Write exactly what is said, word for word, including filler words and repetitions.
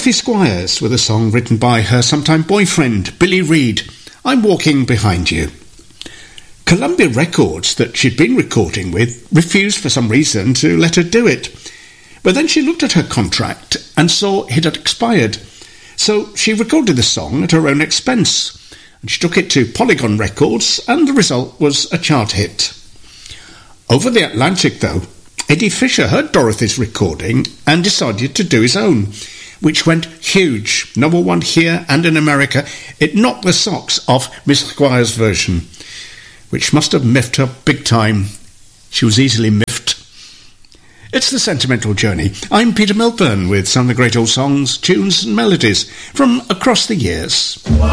Dorothy Squires with a song written by her sometime boyfriend, Billy Reid, I'm Walking Behind You. Columbia Records, that she'd been recording with, refused for some reason to let her do it. But then she looked at her contract and saw it had expired. So she recorded the song at her own expense. And she took it to Polygon Records, and the result was a chart hit. Over the Atlantic, though, Eddie Fisher heard Dorothy's recording and decided to do his own, which went huge, number one here and in America. It knocked the socks off Miss Squires' version, which must have miffed her big time. She was easily miffed. It's The Sentimental Journey. I'm Peter Milburn with some of the great old songs, tunes and melodies from across the years.